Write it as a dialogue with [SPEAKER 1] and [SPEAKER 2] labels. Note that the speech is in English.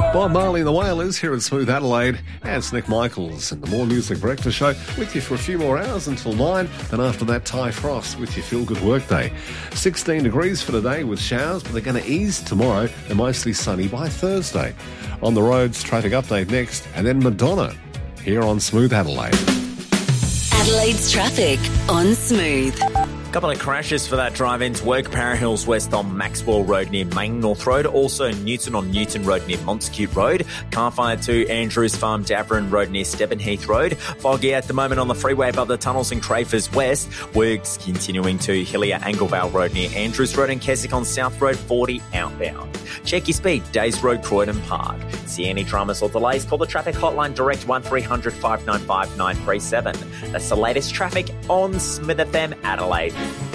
[SPEAKER 1] Bob Marley and the Wailers here at Smooth Adelaide. And it's Nick Michaels and the More Music Breakfast Show with you for a few more hours until 9. Then after that, Ty Frost with your Feel Good Workday. 16 degrees for today with showers, but they're going to ease tomorrow and mostly sunny by Thursday. On the roads, traffic update next, and then Madonna here on Smooth Adelaide.
[SPEAKER 2] Adelaide's traffic on Smooth.
[SPEAKER 3] Couple of crashes for that drive into work. Para Hills West on Maxwell Road near Main North Road. Also Newton on Newton Road near Montacute Road. Car fire to Andrews Farm, Davarin Road near Stevenheath Road. Foggy at the moment on the freeway above the tunnels in Crafers West. Works continuing to Hillier Anglevale Road near Andrews Road and Keswick on South Road 40 outbound. Check your speed, Days Road, Croydon Park. See any dramas or delays? Call the traffic hotline direct 1300 595 937. That's the latest traffic on Smith FM Adelaide.